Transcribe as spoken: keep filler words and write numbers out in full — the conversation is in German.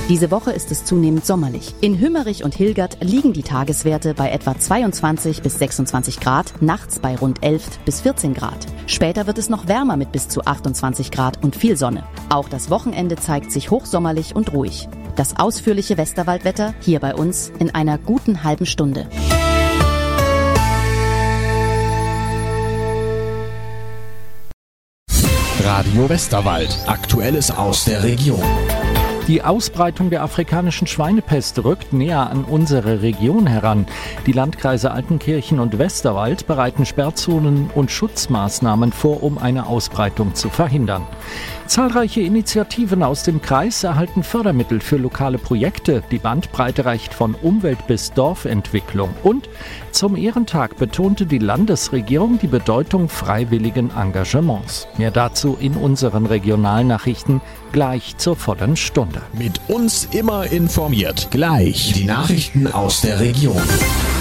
Diese Woche ist es zunehmend sommerlich. In Hümmerich und Hilgert liegen die Tageswerte bei etwa zweiundzwanzig bis sechsundzwanzig Grad, nachts bei rund elf bis vierzehn Grad. Später wird es noch wärmer mit bis zu achtundzwanzig Grad und viel Sonne. Auch das Wochenende zeigt sich hochsommerlich und ruhig. Das ausführliche Westerwaldwetter hier bei uns in einer guten halben Stunde. Radio Westerwald. Aktuelles aus der Region. Die Ausbreitung der afrikanischen Schweinepest rückt näher an unsere Region heran. Die Landkreise Altenkirchen und Westerwald bereiten Sperrzonen und Schutzmaßnahmen vor, um eine Ausbreitung zu verhindern. Zahlreiche Initiativen aus dem Kreis erhalten Fördermittel für lokale Projekte. Die Bandbreite reicht von Umwelt- bis Dorfentwicklung. Und zum Ehrentag betonte die Landesregierung die Bedeutung freiwilligen Engagements. Mehr dazu in unseren Regionalnachrichten gleich zur vollen Stunde. Mit uns immer informiert. Gleich die Nachrichten aus der Region.